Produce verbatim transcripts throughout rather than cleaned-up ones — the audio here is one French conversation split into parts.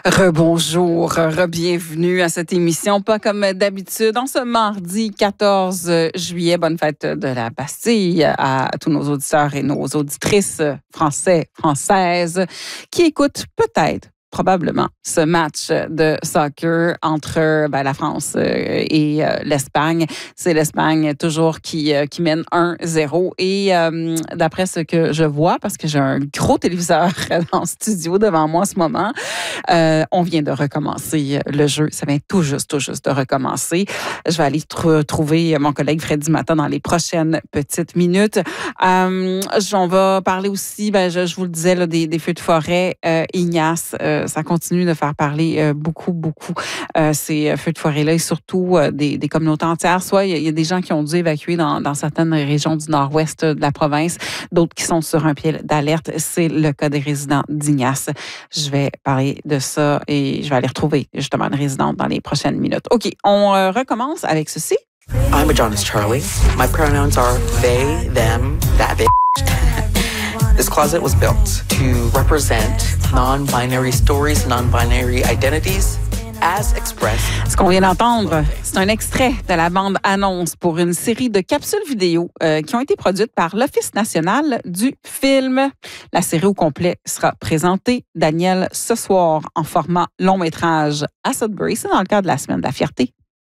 Rebonjour, re-bienvenue à cette émission. Pas comme d'habitude, en ce mardi quatorze juillet, bonne fête de la Bastille à tous nos auditeurs et nos auditrices français, françaises, qui écoutent peut-être, probablement, ce match de soccer entre ben, la France et euh, l'Espagne. C'est l'Espagne toujours qui, euh, qui mène un zéro. Et euh, d'après ce que je vois, parce que j'ai un gros téléviseur dans le studio devant moi en ce moment, euh, on vient de recommencer le jeu. Ça vient tout juste, tout juste de recommencer. Je vais aller tr- trouver mon collègue Freddy Matin dans les prochaines petites minutes. Euh, on va parler aussi, ben, je, je vous le disais, là, des, des feux de forêt. Euh, Ignace, euh, ça continue de faire parler euh, beaucoup, beaucoup euh, ces feux de forêt-là et surtout euh, des, des communautés entières. Soit il y, y a des gens qui ont dû évacuer dans, dans certaines régions du nord-ouest de la province, d'autres qui sont sur un pied d'alerte. C'est le cas des résidents d'Ignace. Je vais parler de ça et je vais aller retrouver justement une résidente dans les prochaines minutes. OK, on euh, recommence avec ceci. I'm a Jonas Charlie. My pronouns are they, them, that bitch. This closet was built to represent non-binary stories, non-binary identities as expressed. Ce qu'on vient d'entendre, c'est un extrait de la bande-annonce pour une série de capsules vidéo euh, qui ont été produites par l'Office national du film. La série au complet sera présentée, Daniel, ce soir en format long-métrage à Sudbury. C'est dans le cadre de la Semaine de la Fierté.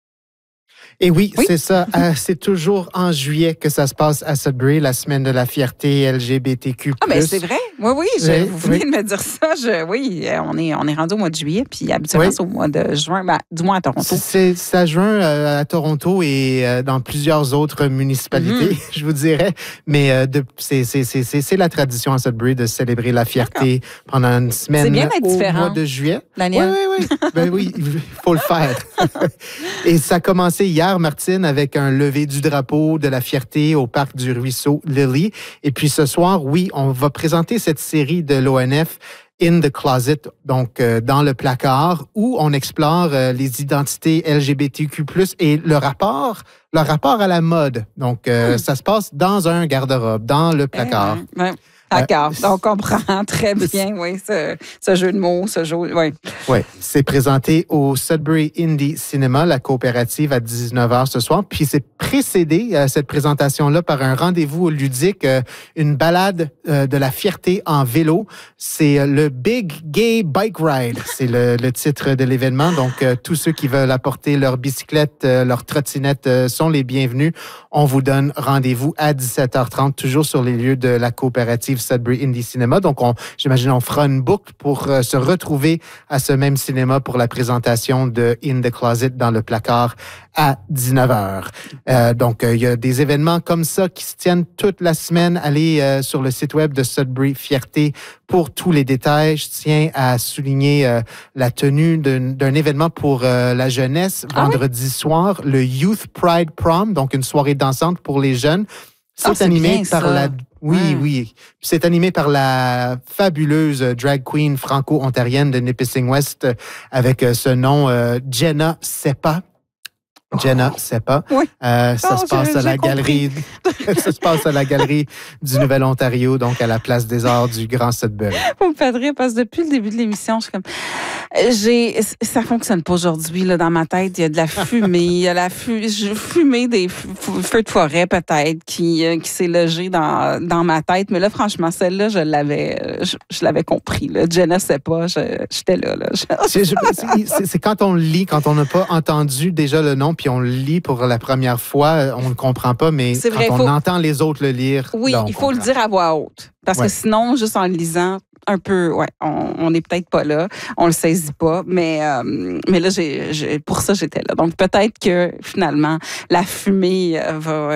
Et oui, oui. c'est ça. Euh, c'est toujours en juillet que ça se passe à Sudbury, la semaine de la fierté L G B T Q plus. Ah, mais c'est vrai. Oui, oui. Je, oui vous venez oui. de me dire ça. Je, oui, on est, on est rendu au mois de juillet, puis habituellement, oui. c'est au mois de juin, ben, du moins à Toronto. C'est, c'est à juin euh, à Toronto et euh, dans plusieurs autres municipalités, mm-hmm. je vous dirais. Mais euh, de, c'est, c'est, c'est, c'est, c'est la tradition à Sudbury de célébrer la fierté D'accord. pendant une semaine c'est bien au différent. mois de juillet. Daniel. Oui, oui, oui. ben oui, il faut le faire. Et ça a commencé hier, Martine, avec un lever du drapeau de la fierté au parc du ruisseau Lily. Et puis ce soir, oui, on va présenter cette série de l'O N F In the Closet, donc euh, dans le placard, où on explore euh, les identités L G B T Q plus, et le rapport, le rapport à la mode. Donc, euh, mmh. ça se passe dans un garde-robe, dans le placard. Mmh. Ouais. D'accord. Euh, on comprend très bien, oui, ce, ce jeu de mots, ce jeu, oui. Oui, c'est présenté au Sudbury Indie Cinema, la coopérative, à dix-neuf heures ce soir. Puis c'est précédé, euh, cette présentation-là, par un rendez-vous ludique, euh, une balade euh, de la fierté en vélo. C'est euh, le Big Gay Bike Ride. C'est le, le titre de l'événement. Donc, euh, tous ceux qui veulent apporter leur bicyclette, euh, leur trottinette euh, sont les bienvenus. On vous donne rendez-vous à dix-sept heures trente, toujours sur les lieux de la coopérative Sudbury Indie Cinema. Donc, on, j'imagine, on fera une boucle pour euh, se retrouver à ce même cinéma pour la présentation de In the Closet dans le placard à dix-neuf heures. Euh, donc, il euh, y a des événements comme ça qui se tiennent toute la semaine. Allez euh, sur le site web de Sudbury Fierté pour tous les détails. Je tiens à souligner euh, la tenue d'un, d'un événement pour euh, la jeunesse vendredi ah oui? soir, le Youth Pride Prom, donc une soirée dansante pour les jeunes. C'est, oh, c'est animé par ça. la... Oui, ouais. oui. C'est animé par la fabuleuse drag queen franco-ontarienne de Nipissing West avec ce nom, euh, Jenna Seppa. Jenna Seppa. Oui. Euh, ça, oh, se passe à la galerie, ça se passe à la galerie du Nouvel-Ontario, donc à la Place des Arts du Grand Sudbury. Vous me faites rire parce que depuis le début de l'émission, je suis comme... J'ai, ça fonctionne pas aujourd'hui là dans ma tête. Il y a de la fumée, il y a la fu, fumée des feux de forêt peut-être qui qui s'est logée dans dans ma tête. Mais là, franchement, celle-là, je l'avais, je, je l'avais compris. Là. Je ne sais pas, je, j'étais là. là. Je... C'est, c'est, c'est quand on le lit, quand on n'a pas entendu déjà le nom, puis on le lit pour la première fois, on ne comprend pas. Mais c'est quand vrai, on faut... entend les autres le lire, oui, là, il faut comprend. le dire à voix haute, parce ouais. que sinon, juste en le lisant. Un peu, ouais, on n'est peut-être pas là, on le saisit pas, mais euh, mais là, j'ai, j'ai, pour ça, j'étais là. Donc, peut-être que, finalement, la fumée va